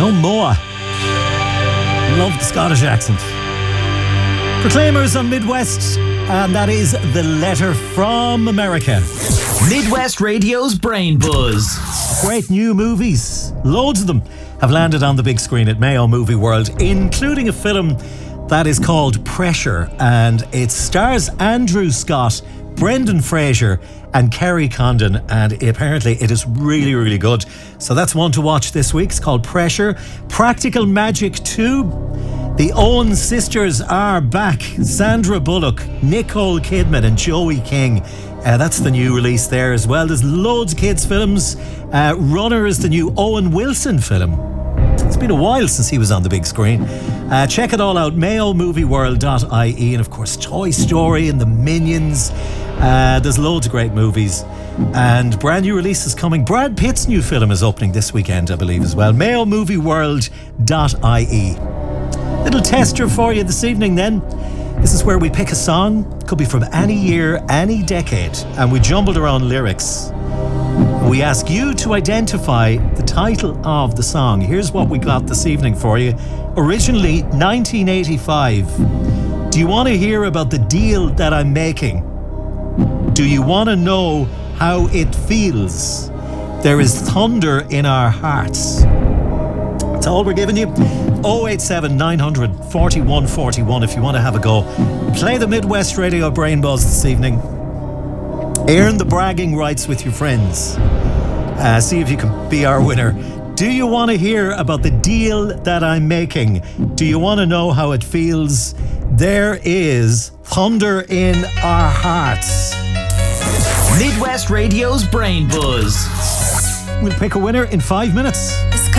Moa. Love the Scottish accent. Proclaimers on Midwest, and that is The Letter from America. Midwest Radio's Brain Buzz. Great new movies, loads of them, have landed on the big screen at Mayo Movie World, including a film that is called Pressure, and it stars Andrew Scott, Brendan Fraser and Kerry Condon, and apparently it is really, really good. So that's one to watch this week. It's called Pressure. Practical Magic 2. The Owen sisters are back. Sandra Bullock, Nicole Kidman and Joey King. That's the new release there as well. There's loads of kids' films. Runner is the new Owen Wilson film. It's been a while since he was on the big screen. Check it all out, mayomovieworld.ie, and of course Toy Story and the Minions. There's loads of great movies and brand new releases coming. Brad Pitt's new film is opening this weekend, I believe, as well. mayomovieworld.ie. Little tester for you this evening then. This is where we pick a song, could be from any year, any decade, and we jumbled around lyrics. We ask you to identify the title of the song. Here's what we got this evening for you. Originally 1985. Do you want to hear about the deal that I'm making? Do you want to know how it feels? There is thunder in our hearts. That's all we're giving you. 087 900 4141 if you want to have a go. Play the Midwest Radio Brain Buzz this evening. Earn the bragging rights with your friends. See if you can be our winner. Do you want to hear about the deal that I'm making? Do you want to know how it feels? There is thunder in our hearts. Midwest Radio's Brain Buzz. We'll pick a winner in 5 minutes.